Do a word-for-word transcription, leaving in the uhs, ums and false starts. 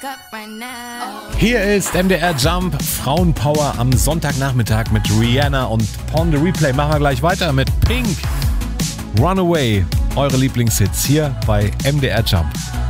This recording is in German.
Hier ist M D R Jump, Frauenpower am Sonntagnachmittag mit Rihanna und Pon the Replay. Machen wir gleich weiter mit Pink, Runaway, eure Lieblingshits hier bei M D R Jump.